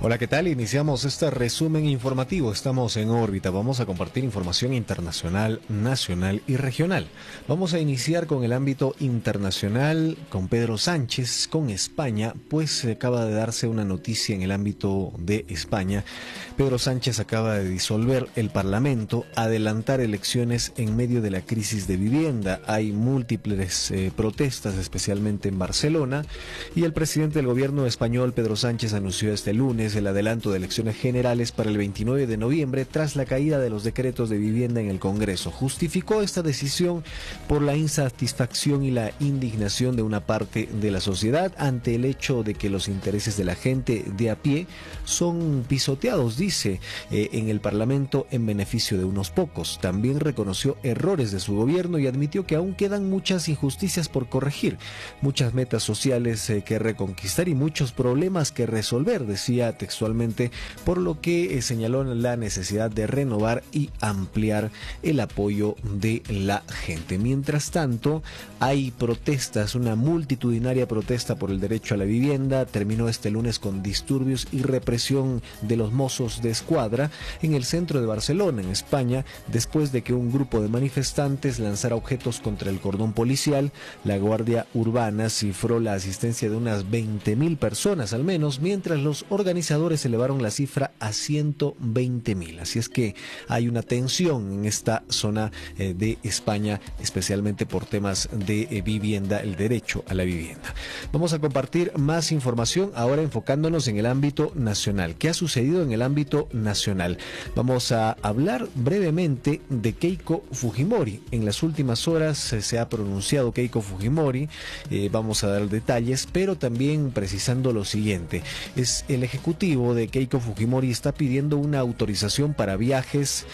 Hola, ¿qué tal? Iniciamos este resumen informativo. Estamos en órbita. Vamos a compartir información internacional, nacional y regional. Vamos a iniciar con el ámbito internacional, con Pedro Sánchez, con España, pues acaba de darse una noticia en el ámbito de España. Pedro Sánchez acaba de disolver el Parlamento, adelantar elecciones en medio de la crisis de vivienda. Hay múltiples protestas, especialmente en Barcelona, y el presidente del gobierno español, Pedro Sánchez, anunció este lunes el adelanto de elecciones generales para el 29 de noviembre tras la caída de los decretos de vivienda en el Congreso. Justificó esta decisión por la insatisfacción y la indignación de una parte de la sociedad ante el hecho de que los intereses de la gente de a pie son pisoteados, dice, en el Parlamento en beneficio de unos pocos. También reconoció errores de su gobierno y admitió que aún quedan muchas injusticias por corregir, muchas metas sociales que reconquistar y muchos problemas que resolver, decía textualmente, por lo que señaló la necesidad de renovar y ampliar el apoyo de la gente. Mientras tanto, hay protestas, una multitudinaria protesta por el derecho a la vivienda terminó este lunes con disturbios y represión de los Mossos de Escuadra en el centro de Barcelona, en España, después de que un grupo de manifestantes lanzara objetos contra el cordón policial. La Guardia Urbana cifró la asistencia de unas 20.000 personas al menos, mientras los organizadores elevaron la cifra a 120.000. Así es que hay una tensión en esta zona de España, especialmente por temas de vivienda, el derecho a la vivienda. Vamos a compartir más información ahora enfocándonos en el ámbito nacional. ¿Qué ha sucedido en el ámbito nacional? Vamos a hablar brevemente de Keiko Fujimori. En las últimas horas se ha pronunciado Keiko Fujimori, vamos a dar detalles, pero también precisando lo siguiente: es el ejecutivo de Keiko Fujimori está pidiendo una autorización para viajes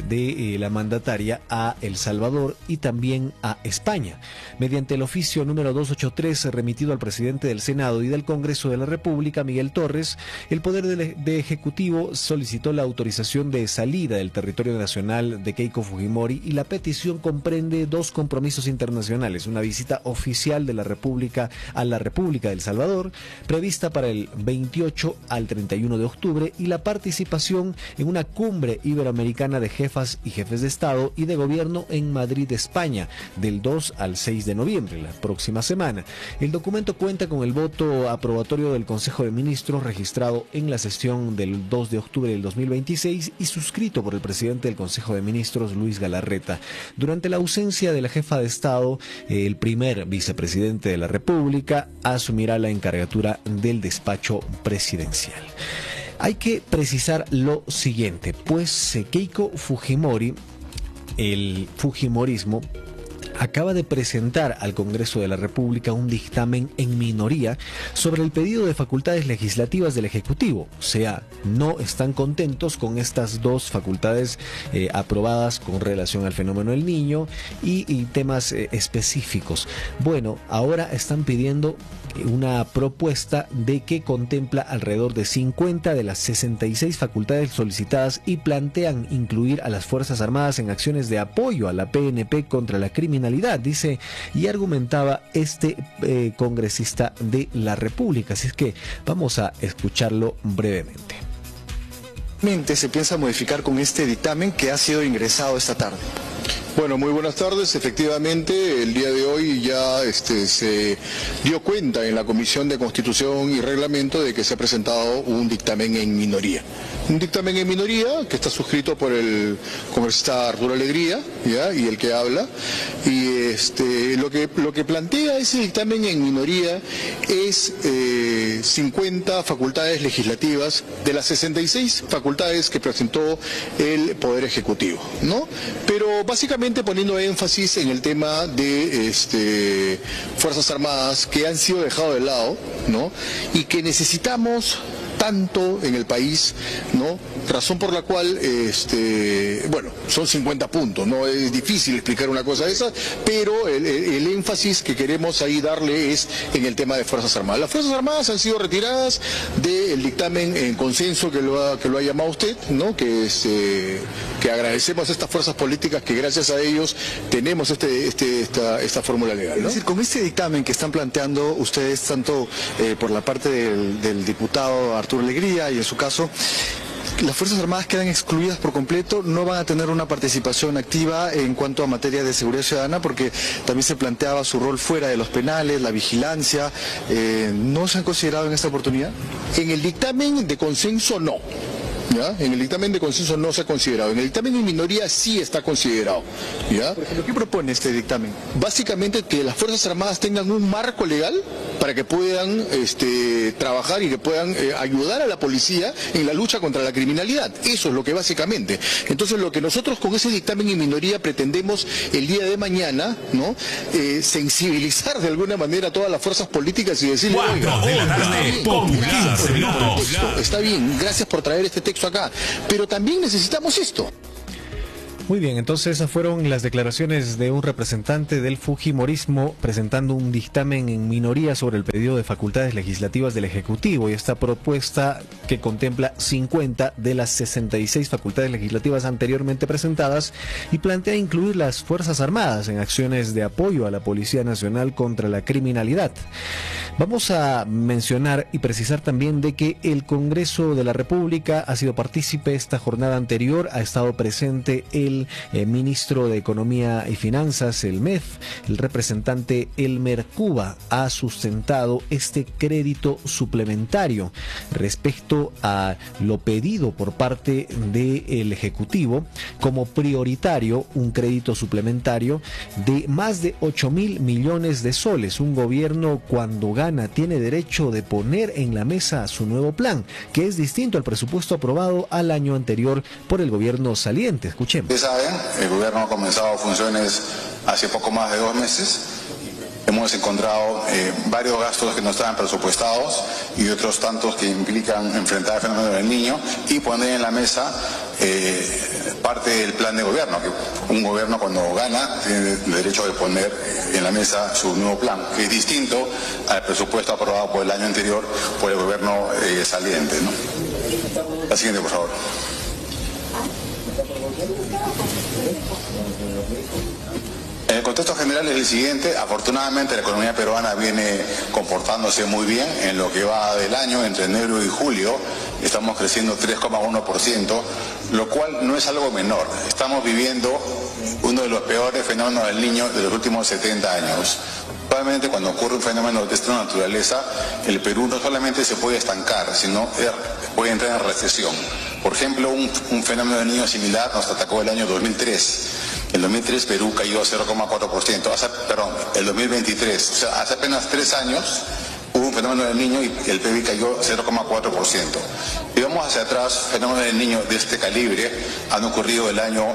de la mandataria a El Salvador y también a España. Mediante el oficio número 283 remitido al presidente del Senado y del Congreso de la República, Miguel Torres, el Poder de Ejecutivo solicitó la autorización de salida del territorio nacional de Keiko Fujimori, y la petición comprende dos compromisos internacionales: una visita oficial de la República a la República de El Salvador, prevista para el 28 al 31 de octubre, y la participación en una cumbre iberoamericana de jefas y jefes de Estado y de Gobierno en Madrid, España, del 2 al 6 de noviembre, la próxima semana. El documento cuenta con el voto aprobatorio del Consejo de Ministros registrado en la sesión del 2 de octubre del 2026 y suscrito por el presidente del Consejo de Ministros, Luis Galarreta. Durante la ausencia de la jefa de Estado, el primer vicepresidente de la República asumirá la encargatura del despacho presidencial. Hay que precisar lo siguiente, pues Keiko Fujimori, el fujimorismo, acaba de presentar al Congreso de la República un dictamen en minoría sobre el pedido de facultades legislativas del Ejecutivo. O sea, no están contentos con estas dos facultades aprobadas con relación al fenómeno del niño y temas específicos. Bueno, ahora están pidiendo una propuesta de que contempla alrededor de 50 de las 66 facultades solicitadas y plantean incluir a las Fuerzas Armadas en acciones de apoyo a la PNP contra la criminalidad, dice y argumentaba este congresista de la República. Así es que vamos a escucharlo brevemente. Se piensa modificar con este dictamen que ha sido ingresado esta tarde. Bueno, muy buenas tardes. Efectivamente, el día de hoy ya se dio cuenta en la Comisión de Constitución y Reglamento de que se ha presentado un dictamen en minoría. Un dictamen en minoría que está suscrito por el congresista Arturo Alegría, ¿ya? Y el que habla. Y lo que plantea ese dictamen en minoría es 50 facultades legislativas de las 66 facultades que presentó el Poder Ejecutivo, ¿no? Pero básicamente poniendo énfasis en el tema de Fuerzas Armadas que han sido dejados de lado, ¿no? Y que necesitamos tanto en el país, ¿no? Razón por la cual, bueno, son 50 puntos, ¿no? Es difícil explicar una cosa de esa, pero el énfasis que queremos ahí darle es en el tema de Fuerzas Armadas. Las Fuerzas Armadas han sido retiradas del dictamen en consenso que lo ha llamado usted, ¿no? Que agradecemos a estas fuerzas políticas que gracias a ellos tenemos esta fórmula legal, ¿no? Es decir, con este dictamen que están planteando ustedes, tanto por la parte del diputado Arturo Arturo Alegría y en su caso, las Fuerzas Armadas quedan excluidas por completo, no van a tener una participación activa en cuanto a materia de seguridad ciudadana, porque también se planteaba su rol fuera de los penales, la vigilancia. ¿No se han considerado en esta oportunidad? En el dictamen de consenso no. ¿Ya? En el dictamen de consenso no se ha considerado. En el dictamen en minoría sí está considerado. ¿Ya? Por ejemplo, ¿qué propone este dictamen? Básicamente que las Fuerzas Armadas tengan un marco legal para que puedan trabajar y que puedan ayudar a la policía en la lucha contra la criminalidad. Eso es lo que básicamente. Entonces lo que nosotros con ese dictamen en minoría pretendemos el día de mañana, ¿no? Sensibilizar de alguna manera a todas las fuerzas políticas y decirle, está bien, gracias por traer este texto acá, pero también necesitamos esto. Muy bien, entonces esas fueron las declaraciones de un representante del fujimorismo presentando un dictamen en minoría sobre el pedido de facultades legislativas del Ejecutivo, y esta propuesta que contempla 50 de las 66 facultades legislativas anteriormente presentadas y plantea incluir las Fuerzas Armadas en acciones de apoyo a la Policía Nacional contra la criminalidad. Vamos a mencionar y precisar también de que el Congreso de la República ha sido partícipe esta jornada anterior, ha estado presente el ministro de Economía y Finanzas, el MEF, el representante Elmer Cuba, ha sustentado este crédito suplementario respecto a lo pedido por parte del Ejecutivo como prioritario, un crédito suplementario de más de 8.000 millones de soles. Un gobierno cuando gana tiene derecho de poner en la mesa su nuevo plan, que es distinto al presupuesto aprobado al año anterior por el gobierno saliente. Escuchemos. Saben, el gobierno ha comenzado funciones hace poco más de 2 meses. Hemos encontrado varios gastos que no estaban presupuestados y otros tantos que implican enfrentar el fenómeno del niño y poner en la mesa parte del plan de gobierno, que un gobierno cuando gana tiene el derecho de poner en la mesa su nuevo plan, que es distinto al presupuesto aprobado por el año anterior por el gobierno saliente, ¿no? La siguiente, por favor. El contexto general es el siguiente. Afortunadamente la economía peruana viene comportándose muy bien. En lo que va del año, entre enero y julio, estamos creciendo 3,1%, lo cual no es algo menor. Estamos viviendo uno de los peores fenómenos del niño de los últimos 70 años. Probablemente cuando ocurre un fenómeno de esta naturaleza, el Perú no solamente se puede estancar, sino puede entrar en recesión. Por ejemplo, un fenómeno del niño similar nos atacó el año 2003. En 2003 Perú cayó a 0,4%, el 2023, o sea, hace apenas 3 años hubo un fenómeno del niño y el PIB cayó 0,4%. Y vamos hacia atrás, fenómenos del niño de este calibre han ocurrido el año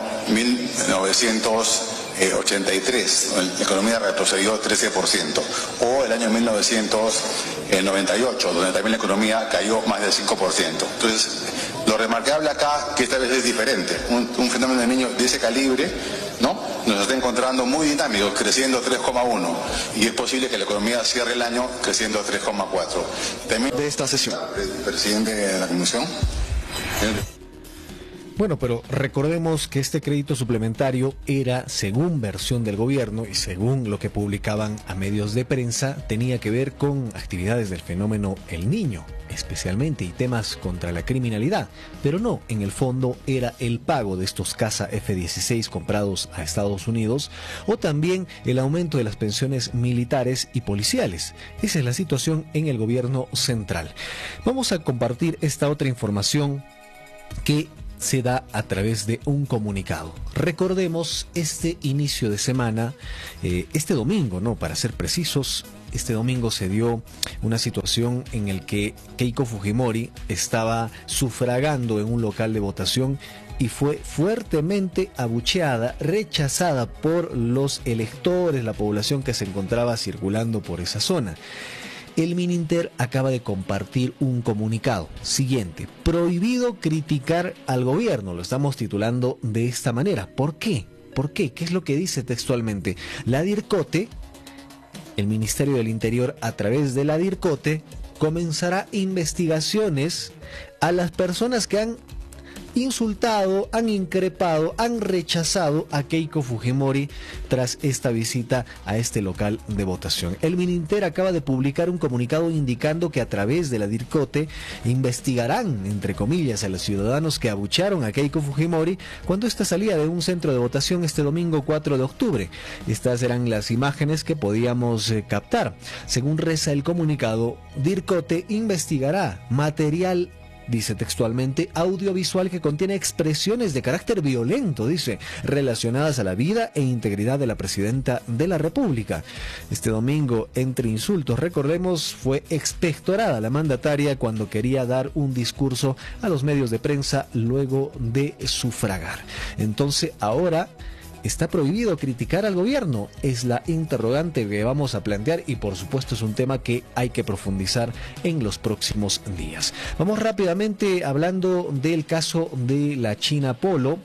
1983, la economía retrocedió 13%, o el año 1998, donde también la economía cayó más del 5%. Entonces, lo remarcable acá, que esta vez es diferente, un fenómeno de niño de ese calibre, ¿no? Nos está encontrando muy dinámico, creciendo 3,1%, y es posible que la economía cierre el año creciendo 3,4%. También de esta sesión, presidente de la Comisión. Bueno, pero recordemos que este crédito suplementario era, según versión del gobierno y según lo que publicaban a medios de prensa, tenía que ver con actividades del fenómeno El Niño, especialmente, y temas contra la criminalidad. Pero no, en el fondo era el pago de estos caza F-16 comprados a Estados Unidos, o también el aumento de las pensiones militares y policiales. Esa es la situación en el gobierno central. Vamos a compartir esta otra información que se da a través de un comunicado. Recordemos este inicio de semana, este domingo, ¿no? Para ser precisos, este domingo se dio una situación en el que Keiko Fujimori estaba sufragando en un local de votación y fue fuertemente abucheada, rechazada por los electores, la población que se encontraba circulando por esa zona. El Mininter acaba de compartir un comunicado siguiente: prohibido criticar al gobierno. Lo estamos titulando de esta manera. ¿Por qué? ¿Por qué? ¿Qué es lo que dice textualmente? La DIRCOTE, el Ministerio del Interior, a través de la DIRCOTE, comenzará investigaciones a las personas que han insultado, han increpado, han rechazado a Keiko Fujimori tras esta visita a este local de votación. El Mininter acaba de publicar un comunicado indicando que a través de la DIRCOTE investigarán, entre comillas, a los ciudadanos que abuchearon a Keiko Fujimori cuando esta salía de un centro de votación este domingo 4 de octubre. Estas eran las imágenes que podíamos captar. Según reza el comunicado, DIRCOTE investigará material, dice textualmente, audiovisual que contiene expresiones de carácter violento, dice, relacionadas a la vida e integridad de la presidenta de la República. Este domingo, entre insultos, recordemos, fue expectorada la mandataria cuando quería dar un discurso a los medios de prensa luego de sufragar. Entonces, ahora ¿está prohibido criticar al gobierno? Es la interrogante que vamos a plantear y por supuesto es un tema que hay que profundizar en los próximos días. Vamos rápidamente hablando del caso de la China Polo,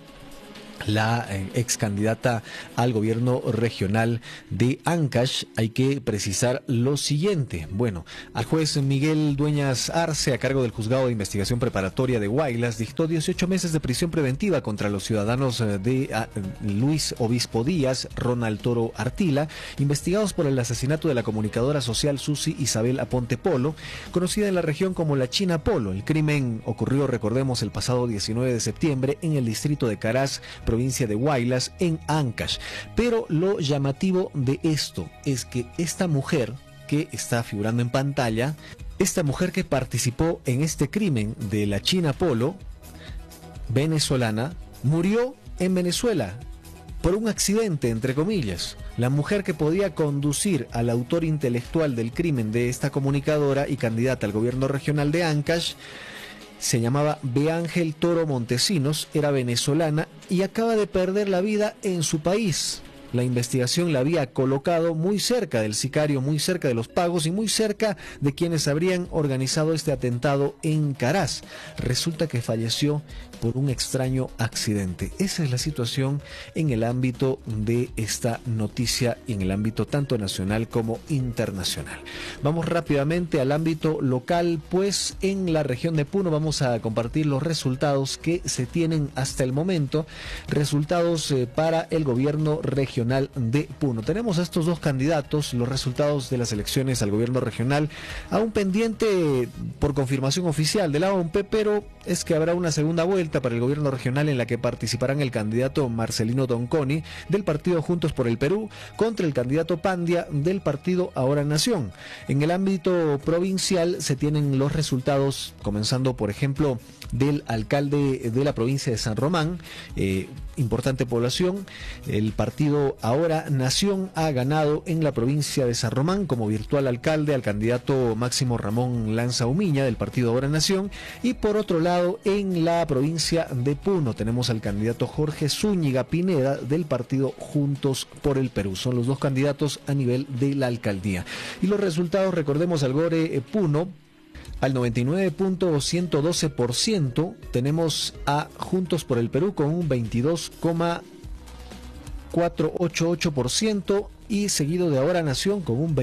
la ex candidata al gobierno regional de Ancash. Hay que precisar lo siguiente. Bueno, al juez Miguel Dueñas Arce, a cargo del Juzgado de Investigación Preparatoria de Huaylas, dictó 18 meses de prisión preventiva contra los ciudadanos de Luis Obispo Díaz, Ronald Toro Artila, investigados por el asesinato de la comunicadora social Susi Isabel Aponte Polo, conocida en la región como la China Polo. El crimen ocurrió, recordemos, el pasado 19 de septiembre en el distrito de Caraz, provincia de Huaylas, en Ancash. Pero lo llamativo de esto es que esta mujer que está figurando en pantalla, esta mujer que participó en este crimen de la China Polo, venezolana, murió en Venezuela por un accidente, entre comillas. La mujer que podía conducir al autor intelectual del crimen de esta comunicadora y candidata al gobierno regional de Ancash se llamaba Beángel Toro Montesinos, era venezolana y acaba de perder la vida en su país. La investigación la había colocado muy cerca del sicario, muy cerca de los pagos y muy cerca de quienes habrían organizado este atentado en Caraz. Resulta que falleció por un extraño accidente. Esa es la situación en el ámbito de esta noticia, en el ámbito tanto nacional como internacional. Vamos rápidamente al ámbito local, pues en la región de Puno vamos a compartir los resultados que se tienen hasta el momento, resultados para el gobierno regional de Puno. Tenemos a estos dos candidatos, los resultados de las elecciones al gobierno regional, aún pendiente por confirmación oficial de la OMP, pero es que habrá una segunda vuelta para el gobierno regional en la que participarán el candidato Marcelino Donconi del partido Juntos por el Perú contra el candidato Pandia del partido Ahora Nación. En el ámbito provincial se tienen los resultados, comenzando por ejemplo del alcalde de la provincia de San Román, importante población. El partido Ahora Nación ha ganado en la provincia de San Román como virtual alcalde al candidato Máximo Ramón Lanza Umiña del partido Ahora Nación, y por otro lado en la provincia de Puno tenemos al candidato Jorge Zúñiga Pineda del partido Juntos por el Perú. Son los dos candidatos a nivel de la alcaldía. Y los resultados, recordemos, al Gore Puno, al 99.112%, tenemos a Juntos por el Perú con un 22,488% y seguido de Ahora Nación con un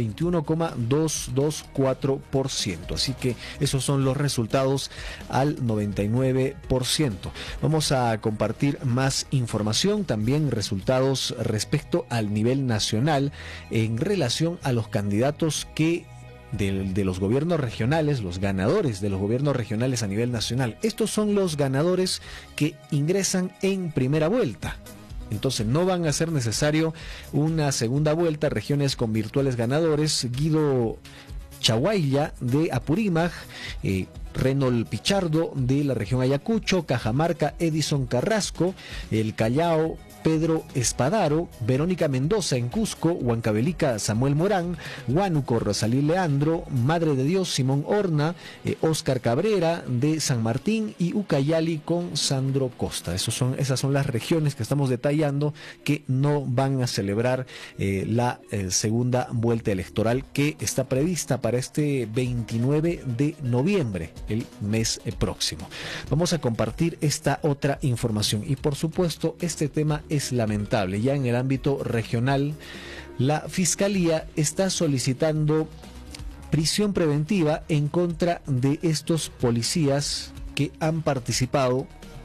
21,224%. Así que esos son los resultados al 99%. Vamos a compartir más información, también resultados respecto al nivel nacional en relación a los candidatos que de los gobiernos regionales, los ganadores de los gobiernos regionales a nivel nacional. Estos son los ganadores que ingresan en primera vuelta. Entonces no van a ser necesario una segunda vuelta. Regiones con virtuales ganadores: Guido Chaguaya de Apurímac, Renol Pichardo de la región Ayacucho, Cajamarca Edison Carrasco, el Callao Pedro Espadaro, Verónica Mendoza en Cusco, Huancavelica Samuel Morán, Huánuco Rosalí Leandro, Madre de Dios Simón Horna, Óscar Cabrera de San Martín y Ucayali con Sandro Costa. Esas son las regiones que estamos detallando que no van a celebrar la segunda vuelta electoral que está prevista para este 29 de noviembre, el mes próximo. Vamos a compartir esta otra información y por supuesto este tema es lamentable. Ya en el ámbito regional, la Fiscalía está solicitando prisión preventiva en contra de estos policías que han participado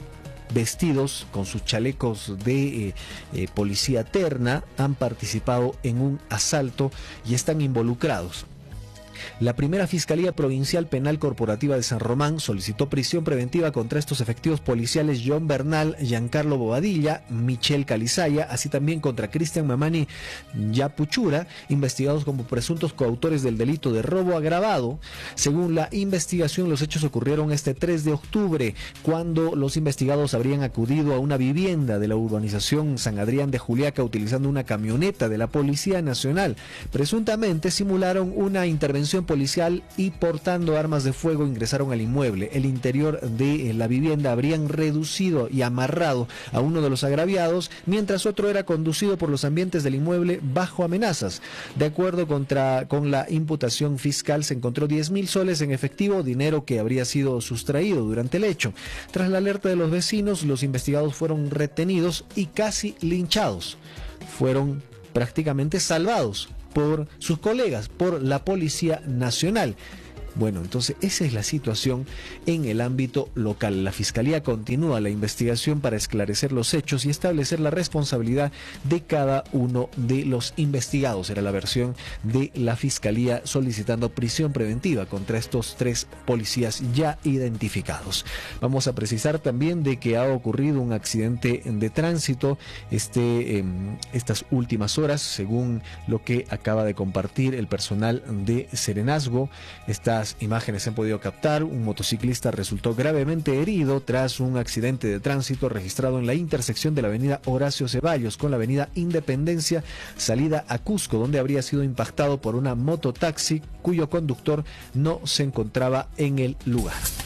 vestidos con sus chalecos de policía terna, han participado en un asalto y están involucrados. La primera Fiscalía Provincial Penal Corporativa de San Román solicitó prisión preventiva contra estos efectivos policiales John Bernal, Giancarlo Bobadilla, Michelle Calizaya, así también contra Cristian Mamani Yapuchura, investigados como presuntos coautores del delito de robo agravado. Según la investigación, los hechos ocurrieron este 3 de octubre, cuando los investigados habrían acudido a una vivienda de la urbanización San Adrián de Juliaca utilizando una camioneta de la Policía Nacional. Presuntamente simularon una intervención policial y portando armas de fuego ingresaron al inmueble. El interior de la vivienda habrían reducido y amarrado a uno de los agraviados, mientras otro era conducido por los ambientes del inmueble bajo amenazas. De acuerdo con la imputación fiscal, se encontró 10.000 soles en efectivo, dinero que habría sido sustraído durante el hecho. Tras la alerta de los vecinos, los investigados fueron retenidos y casi linchados. Fueron prácticamente salvados por sus colegas, por la Policía Nacional. Bueno, entonces esa es la situación en el ámbito local. La Fiscalía continúa la investigación para esclarecer los hechos y establecer la responsabilidad de cada uno de los investigados. Era la versión de la Fiscalía solicitando prisión preventiva contra estos 3 policías ya identificados. Vamos a precisar también de que ha ocurrido un accidente de tránsito estas últimas horas, según lo que acaba de compartir el personal de Serenazgo. Estas imágenes se han podido captar. Un motociclista resultó gravemente herido tras un accidente de tránsito registrado en la intersección de la avenida Horacio Ceballos con la avenida Independencia, salida a Cusco, donde habría sido impactado por una mototaxi cuyo conductor no se encontraba en el lugar.